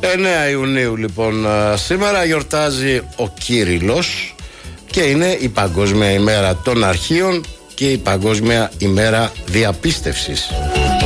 9 Ιουνίου λοιπόν σήμερα γιορτάζει ο Κύριλλος και είναι η Παγκόσμια ημέρα των αρχείων και η Παγκόσμια ημέρα διαπίστευσης.